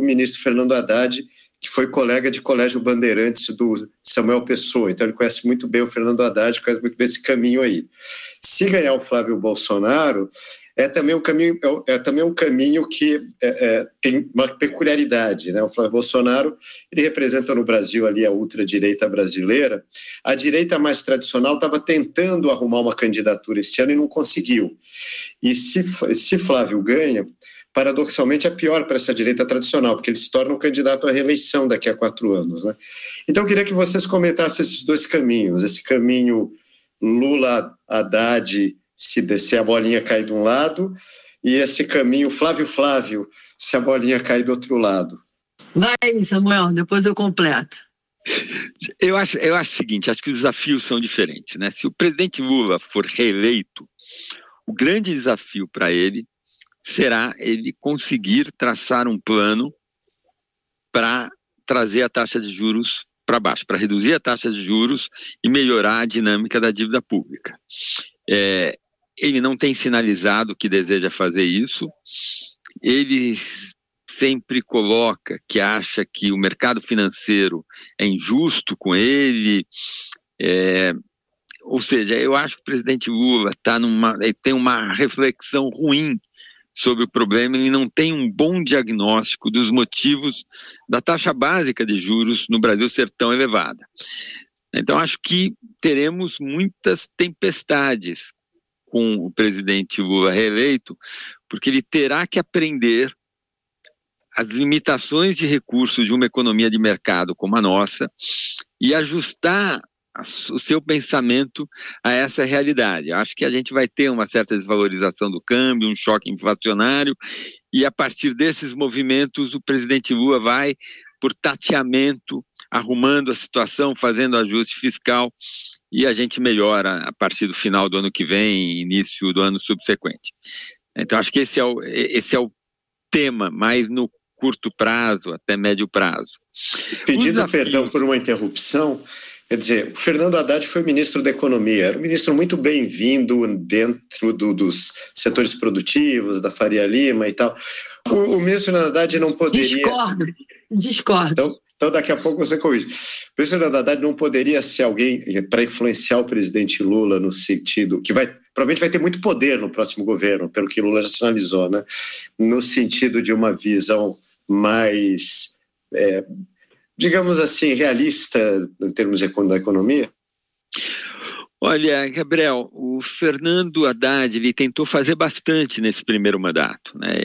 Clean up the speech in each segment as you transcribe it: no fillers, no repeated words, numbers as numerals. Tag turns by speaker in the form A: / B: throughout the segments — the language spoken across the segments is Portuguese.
A: ministro Fernando Haddad, que foi colega de Colégio Bandeirantes do Samuel Pessoa. Então, ele conhece muito bem o Fernando Haddad, conhece muito bem esse caminho aí. Se ganhar o Flávio Bolsonaro, é também um caminho que tem uma peculiaridade, né? O Flávio Bolsonaro, ele representa no Brasil ali a ultradireita brasileira. A direita mais tradicional estava tentando arrumar uma candidatura esse ano e não conseguiu. E se Flávio ganha, paradoxalmente é pior para essa direita tradicional, porque ele se torna um candidato à reeleição daqui a 4 anos, né? Então eu queria que vocês comentassem esses dois caminhos, esse caminho Lula-Haddad, se a bolinha cair de um lado, e esse caminho Flávio, se a bolinha cair do outro lado.
B: Vai, Samuel, depois eu completo.
C: Eu acho o seguinte, acho que os desafios são diferentes, né? Se o presidente Lula for reeleito, o grande desafio para ele será ele conseguir traçar um plano para trazer a taxa de juros para baixo, para reduzir a taxa de juros e melhorar a dinâmica da dívida pública. Ele não tem sinalizado que deseja fazer isso, ele sempre coloca que acha que o mercado financeiro é injusto com ele, ou seja, eu acho que o presidente Lula ele tem uma reflexão ruim sobre o problema, ele não tem um bom diagnóstico dos motivos da taxa básica de juros no Brasil ser tão elevada. Então, acho que teremos muitas tempestades com o presidente Lula reeleito, porque ele terá que aprender as limitações de recursos de uma economia de mercado como a nossa e ajustar o seu pensamento a essa realidade. Acho que a gente vai ter uma certa desvalorização do câmbio, um choque inflacionário, e a partir desses movimentos o presidente Lula vai, por tateamento, arrumando a situação, fazendo ajuste fiscal, e a gente melhora a partir do final do ano que vem, início do ano subsequente. Então acho que esse é o tema, mais no curto prazo, até médio prazo.
A: Pedindo perdão por uma interrupção, quer dizer, o Fernando Haddad foi ministro da Economia, era um ministro muito bem-vindo dentro dos setores produtivos, da Faria Lima e tal. O ministro Fernando Haddad não poderia...
B: Discordo.
A: Então, daqui a pouco você corrige. O ministro Fernando Haddad não poderia ser alguém para influenciar o presidente Lula no sentido que provavelmente vai ter muito poder no próximo governo, pelo que Lula já sinalizou, né? No sentido de uma visão mais, digamos assim, realista em termos da economia?
C: Olha, Gabriel, o Fernando Haddad ele tentou fazer bastante nesse primeiro mandato, né?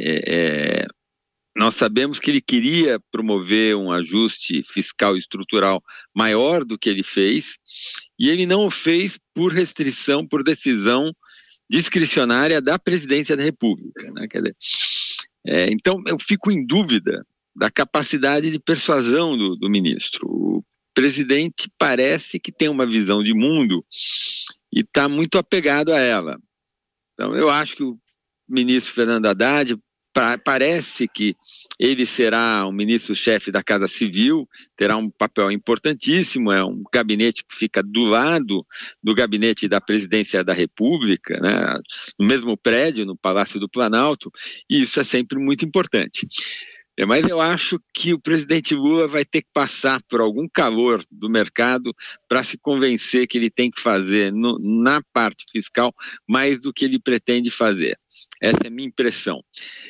C: Nós sabemos que ele queria promover um ajuste fiscal e estrutural maior do que ele fez, e ele não o fez por restrição, por decisão discricionária da Presidência da República, né? Quer dizer, então eu fico em dúvida da capacidade de persuasão do ministro. O presidente parece que tem uma visão de mundo e está muito apegado a ela. Então eu acho que o ministro Fernando Haddad parece que ele será um ministro-chefe da Casa Civil, terá um papel importantíssimo, é um gabinete que fica do lado do gabinete da Presidência da República, né, no mesmo prédio, no Palácio do Planalto, e isso é sempre muito importante. Mas eu acho que o presidente Lula vai ter que passar por algum calor do mercado para se convencer que ele tem que fazer na parte fiscal mais do que ele pretende fazer. Essa é a minha impressão.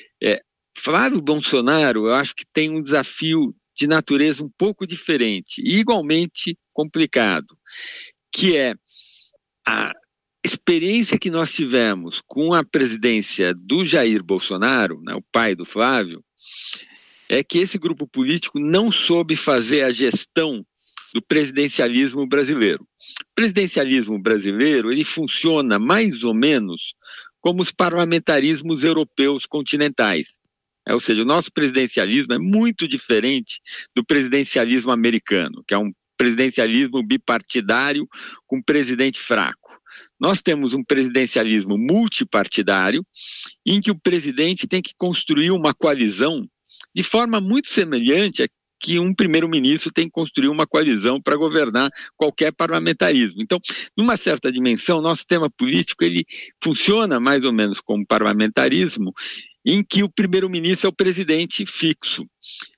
C: Flávio Bolsonaro, eu acho que tem um desafio de natureza um pouco diferente e igualmente complicado, que é a experiência que nós tivemos com a presidência do Jair Bolsonaro, né, o pai do Flávio, é que esse grupo político não soube fazer a gestão do presidencialismo brasileiro. O presidencialismo brasileiro, ele funciona mais ou menos como os parlamentarismos europeus continentais. Ou seja, o nosso presidencialismo é muito diferente do presidencialismo americano, que é um presidencialismo bipartidário com presidente fraco. Nós temos um presidencialismo multipartidário, em que o presidente tem que construir uma coalizão de forma muito semelhante a que um primeiro-ministro tem que construir uma coalizão para governar qualquer parlamentarismo. Então, numa certa dimensão, nosso sistema político ele funciona mais ou menos como parlamentarismo, em que o primeiro-ministro é o presidente fixo.